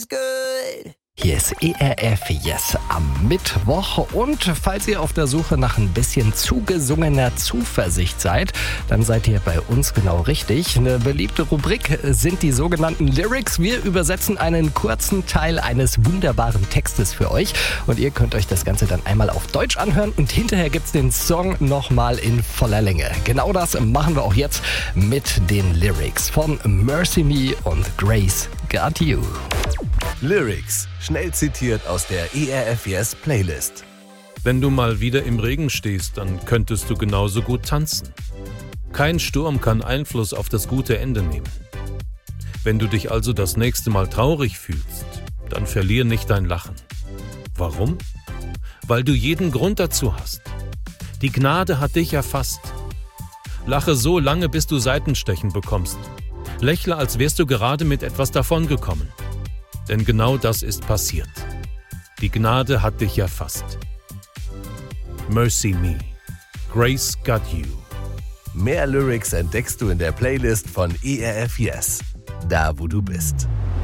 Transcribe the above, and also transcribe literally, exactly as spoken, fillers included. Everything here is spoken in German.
feels good. Hier ist E R F Yes am Mittwoch und falls ihr auf der Suche nach ein bisschen zugesungener Zuversicht seid, dann seid ihr bei uns genau richtig. Eine beliebte Rubrik sind die sogenannten Lyrics. Wir übersetzen einen kurzen Teil eines wunderbaren Textes für euch und ihr könnt euch das Ganze dann einmal auf Deutsch anhören und hinterher gibt's den Song nochmal in voller Länge. Genau das machen wir auch jetzt mit den Lyrics von Mercy Me und Grace Got You. Lyrics, schnell zitiert aus der E R F Yes Playlist. Wenn du mal wieder im Regen stehst, dann könntest du genauso gut tanzen. Kein Sturm kann Einfluss auf das gute Ende nehmen. Wenn du dich also das nächste Mal traurig fühlst, dann verlier nicht dein Lachen. Warum? Weil du jeden Grund dazu hast. Die Gnade hat dich erfasst. Lache so lange, bis du Seitenstechen bekommst. Lächle, als wärst du gerade mit etwas davongekommen. Denn genau das ist passiert. Die Gnade hat dich erfasst. Mercy Me. Grace Got You. Mehr Lyrics entdeckst du in der Playlist von E R F Yes, da wo du bist.